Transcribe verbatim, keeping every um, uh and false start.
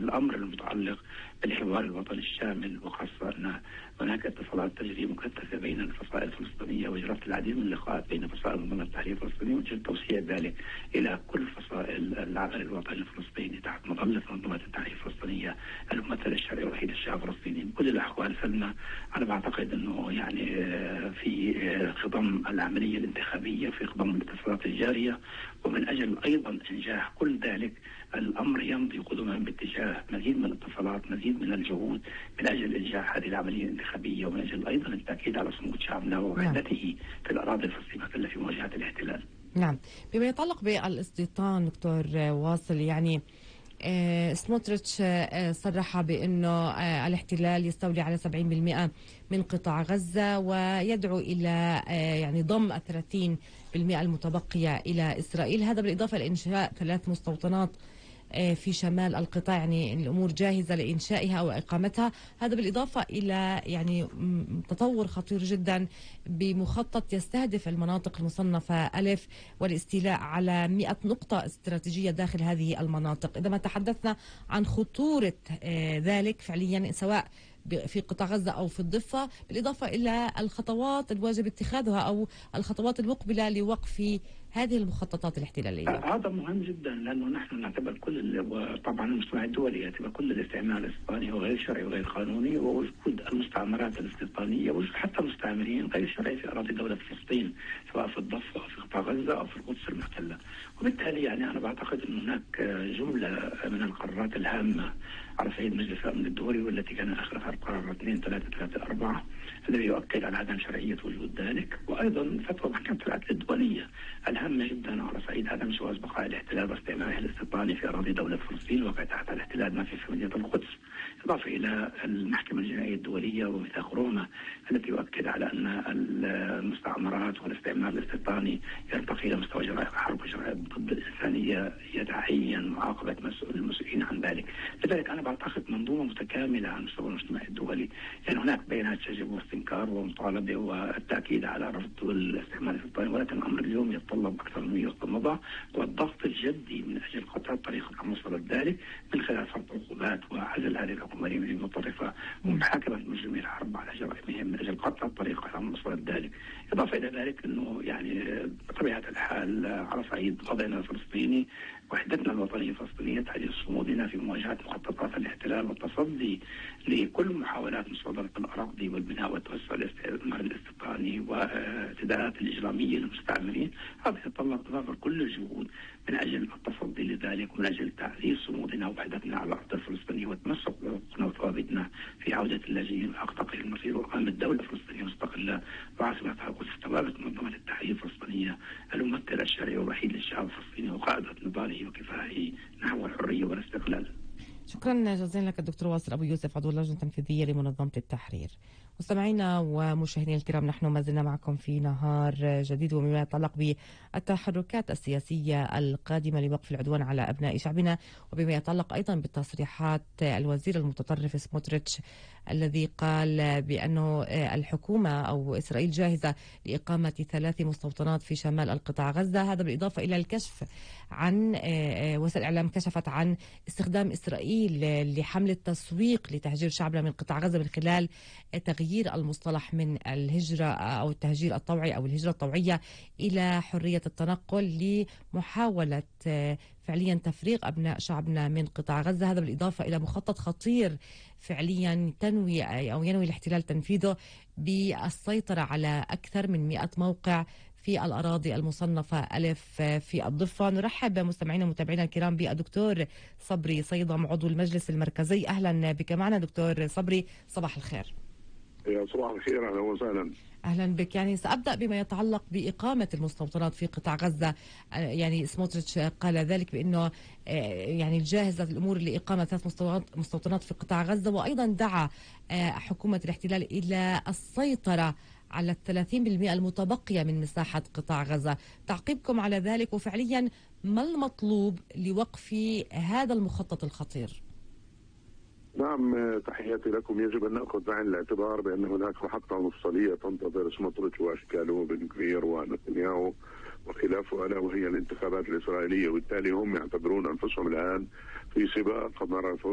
الأمر المتعلق بالحوار الوطني الشامل، وخاصة أن هناك اتصالات تجري مكثفة بين الفصائل الفلسطينية، وجرت العديد من اللقاءات بين فصائل منظمة التحرير الفلسطيني، وجد توسيع ذلك إلى كل فصائل العمل الوطني الفلسطيني تحت مظلة منظمة التحرير الفلسطينية الممثل الشرعي الوحيد للشعب الفلسطيني. بكل الأحوال سلمى، أنا بعتقد أنه يعني في خضم العملية الانتخابية، في خضم الاتصالات الجارية، ومن أجل أيضا إنجاح كل ذلك الأمر يمضي قدما باتجاه مزيد من الاتصالات، مزيد من الجهود من أجل إنجاح هذه العملية الانتخابية، ومن أجل أيضا التأكيد على صمود شعبنا ووحدته في الأراضي الفلسطينية في مواجهة الاحتلال. نعم. بما يتعلق بالاستيطان دكتور واصل، يعني آه سموتريتش آه صرح بأنه آه الاحتلال يستولي على سبعين بالمئة من قطاع غزة، ويدعو إلى آه يعني ضم الثلاثين بالمئة المتبقية إلى إسرائيل، هذا بالإضافة لإنشاء ثلاث مستوطنات في شمال القطاع، يعني الأمور جاهزة لإنشائها أو إقامتها، هذا بالإضافة إلى يعني تطور خطير جدا بمخطط يستهدف المناطق المصنفة ألف والاستيلاء على مئة نقطة استراتيجية داخل هذه المناطق. إذا ما تحدثنا عن خطورة ذلك فعليا سواء في قطاع غزة أو في الضفة، بالإضافة إلى الخطوات الواجب اتخاذها أو الخطوات المقبلة لوقف هذه المخططات الاحتلالية. هذا مهم جدا، لأنه نحن نعتبر كل، وطبعا المجتمع الدولي يعتبر كل الاستعمار الاستيطاني هو غير شرعي وغير قانوني، ووجود المستعمرات الاستيطانية ووجود حتى مستعمرين غير شرعي في أراضي دولة فلسطين، سواء في الضفة أو في قطاع غزة أو في القدس المحتلة. وبالتالي يعني أنا بعتقد أن هناك جملة من القرارات الهامة على صعيد مجلس الأمن الدولي، والتي كان آخرها القرار اثنين ثلاثة ثلاثة أربعة الذي يؤكد على عدم شرعية وجود ذلك، وأيضا فتوى محكمة العدل الدولية الهامة جدا على صعيد عدم جواز بقاء الاحتلال واستعماره الاستيطاني في أراضي دولة فلسطين وقع تحت الاحتلال ما في في مدينة القدس، إضافة إلى المحكمة الجنائية الدولية وميثاق روما التي يؤكد على أن المستعمرات والاستعمار الاستيطاني يرتقي إلى مستوى جرائم حرب وجرائم ضد الإنسانية يتعين معاقبة المسؤولين عن ذلك. لذلك أنا بعتقد منظومة متكاملة على مستوى المجتمع الدولي، يعني هناك بيانات تجب واستنكار ومطالبة والتأكيد على رفض الاستعمار الاستيطاني، ولكن الأمر اليوم يتطلب أكثر من يتمضى، والضغط الجدي من أجل قطع الطريق عن وصل ذلك من خلال فرض عقوبات وعزل هذه الحكومة اليمنية المتطرفة ومحاكمة مجرمي الحرب على جرائمهم من أجل قطع الطريق عن وصل ذلك. إضافة إلى ذلك أنه يعني بطبيعة الحال على صعيد وضعنا الفلسطيني وحدتنا الوطنية الفلسطينية تعزيز صمودنا في مواجهة مخططات الاحتلال والتصدي لكل محاولات مصادرة الأراضي والبناء والتوسع الاستعمار الاستيطاني واعتداءات الإجرامية للمستعمرين. هذا يتطلب تضافر كل الجهود من أجل التصدي لذلك ومن أجل تعزيز صمودنا ووحدتنا على الأرض الفلسطينية وتمسك بحقوقنا وثوابتنا في عودة اللاجئين وحق تقرير المصير وإقامة دولة فلسطينية مستقلة وعاصمتها القدس. استوابت منظمة التحرير الفلسطينية الممثل الشرعي الوحيد للشعب الفلسطيني وقائدة نضاله وكفاحه نحو الحرية والاستقلال. شكرا جزيلا لك الدكتور واصل أبو يوسف، عضو اللجنة التنفيذية لمنظمة التحرير. مستمعينا ومشاهدينا الكرام، نحن ما زلنا معكم في نهار جديد، ومما يتعلق بالتحركات السياسية القادمة لوقف العدوان على أبناء شعبنا، وبما يتعلق أيضا بالتصريحات الوزير المتطرف سموتريتش الذي قال بأنه الحكومة أو إسرائيل جاهزة لإقامة ثلاث مستوطنات في شمال القطاع غزة. هذا بالإضافة إلى الكشف عن وسائل الإعلام كشفت عن استخدام إسرائيل لحمل التسويق لتهجير شعبنا من قطاع غزة من خلال تغيير المصطلح من الهجرة أو التهجير الطوعي أو الهجرة الطوعية إلى حرية التنقل لمحاولة فعليا تفريغ أبناء شعبنا من قطاع غزة. هذا بالإضافة إلى مخطط خطير فعليا تنوي أو ينوي الاحتلال تنفيذه بالسيطرة على أكثر من مئة موقع في الأراضي المصنفة ألف في الضفة. نرحب مستمعينا ومتابعينا الكرام بالدكتور صبري صيدم عضو المجلس المركزي. أهلا بك معنا دكتور صبري، صباح الخير. يا صباح الخير، أهلا وسهلا. أهلا بك. يعني سأبدأ بما يتعلق بإقامة المستوطنات في قطاع غزة. يعني سموتريتش قال ذلك بأنه يعني جاهزة الأمور لإقامة ثلاث مستوطنات في قطاع غزة، وأيضا دعا حكومة الاحتلال إلى السيطرة على الثلاثين بالمئة المتبقية من مساحة قطاع غزة. تعقيبكم على ذلك، وفعليا ما المطلوب لوقف هذا المخطط الخطير؟ نعم، تحياتي لكم. يجب أن نأخذ بعين الاعتبار بأن هناك محطة مفصلية تنتظر سموتريتش وأشكاله بن كفير ونتنياهو وخلافه، ألا وهي الانتخابات الإسرائيلية، وبالتالي هم يعتبرون أنفسهم الآن في سباق مرة